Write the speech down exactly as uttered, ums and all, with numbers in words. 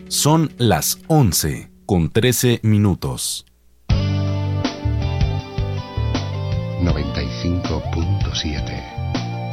Son las once con trece minutos. noventa y cinco punto siete